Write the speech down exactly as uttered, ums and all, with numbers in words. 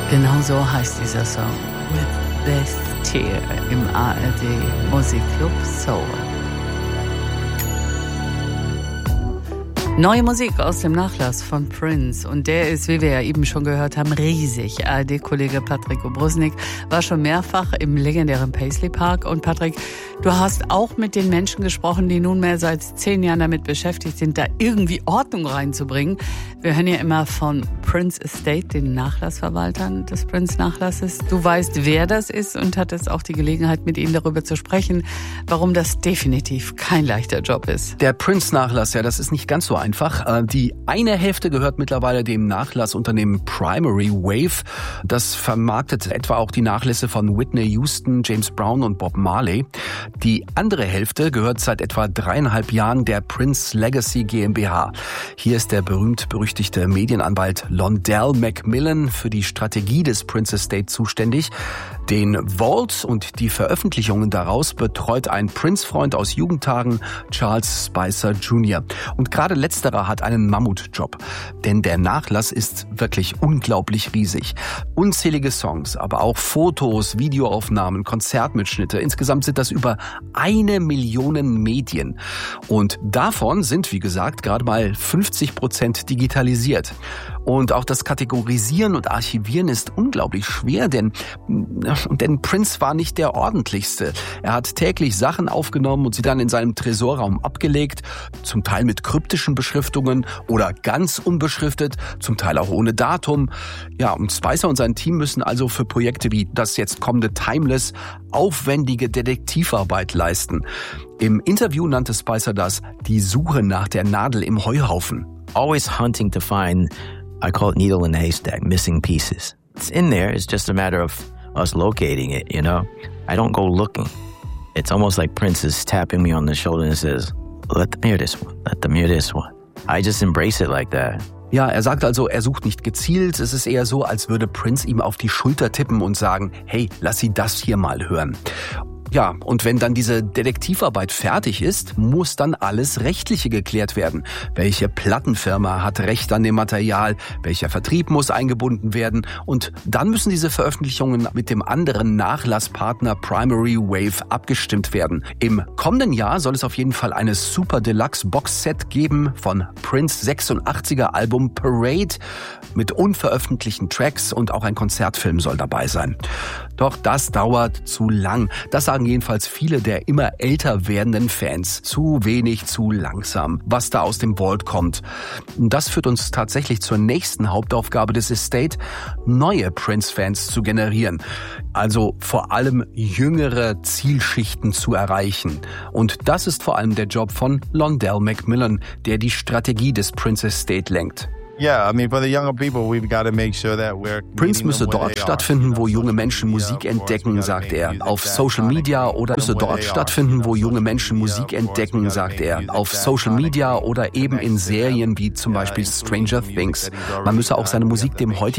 Genau so heißt dieser Song. With This Tear im A R D Musikclub Soul. Neue Musik aus dem Nachlass von Prince und der ist, wie wir ja eben schon gehört haben, riesig. A R D-Kollege Patrick Obrusnik war schon mehrfach im legendären Paisley Park. Und Patrick, du hast auch mit den Menschen gesprochen, die nunmehr seit zehn Jahren damit beschäftigt sind, da irgendwie Ordnung reinzubringen. Wir hören ja immer von Prince Estate, den Nachlassverwaltern des Prince-Nachlasses. Du weißt, wer das ist und hattest auch die Gelegenheit, mit ihnen darüber zu sprechen, warum das definitiv kein leichter Job ist. Der Prince-Nachlass, ja, das ist nicht ganz so einfach. Die eine Hälfte gehört mittlerweile dem Nachlassunternehmen Primary Wave. Das vermarktet etwa auch die Nachlässe von Whitney Houston, James Brown und Bob Marley. Die andere Hälfte gehört seit etwa dreieinhalb Jahren der Prince Legacy GmbH. Hier ist der berühmt-berüchtigte Medienanwalt Londell Macmillan für die Strategie des Prince Estate zuständig. Den Vault und die Veröffentlichungen daraus betreut ein Prince-Freund aus Jugendtagen, Charles Spicer Junior Und gerade letzterer hat einen Mammutjob, denn der Nachlass ist wirklich unglaublich riesig. Unzählige Songs, aber auch Fotos, Videoaufnahmen, Konzertmitschnitte. Insgesamt sind das über eine Million Medien. Und davon sind, wie gesagt, gerade mal fünfzig Prozent digitalisiert. Und auch das Kategorisieren und Archivieren ist unglaublich schwer, denn, denn Prince war nicht der ordentlichste. Er hat täglich Sachen aufgenommen und sie dann in seinem Tresorraum abgelegt, zum Teil mit kryptischen Beschriftungen oder ganz unbeschriftet, zum Teil auch ohne Datum. Ja, und Spicer und sein Team müssen also für Projekte wie das jetzt kommende Timeless aufwendige Detektivarbeit leisten. Im Interview nannte Spicer das die Suche nach der Nadel im Heuhaufen. Always hunting to find, I call it needle in a haystack, missing pieces. It's in there, it's just a matter of us locating it, you know? I don't go looking. It's almost like Prince is tapping me on the shoulder and says, let them hear this one, let them hear this one. I just embrace it like that. Ja, er sagt also, er sucht nicht gezielt. Es ist eher so, als würde Prince ihm auf die Schulter tippen und sagen, hey, lass sie das hier mal hören. Ja, und wenn dann diese Detektivarbeit fertig ist, muss dann alles Rechtliche geklärt werden. Welche Plattenfirma hat Recht an dem Material? Welcher Vertrieb muss eingebunden werden? Und dann müssen diese Veröffentlichungen mit dem anderen Nachlasspartner Primary Wave abgestimmt werden. Im kommenden Jahr soll es auf jeden Fall eine Super Deluxe Boxset geben von Prince sechsundachtziger Album Parade mit unveröffentlichten Tracks und auch ein Konzertfilm soll dabei sein. Doch das dauert zu lang. Das sagen jedenfalls viele der immer älter werdenden Fans. Zu wenig, zu langsam, was da aus dem Vault kommt. Und das führt uns tatsächlich zur nächsten Hauptaufgabe des Estate, neue Prince-Fans zu generieren. Also vor allem jüngere Zielschichten zu erreichen. Und das ist vor allem der Job von Londell Macmillan, der die Strategie des Prince Estate lenkt. Prince müsse dort stattfinden, wo junge Menschen Musik entdecken, sagt er. Auf Social Media oder müsse dort stattfinden, wo junge Menschen Musik entdecken, sagt er. Auf Social Media oder eben in Serien wie zum Beispiel Stranger Things. Man müsse auch seine Musik dem heutigen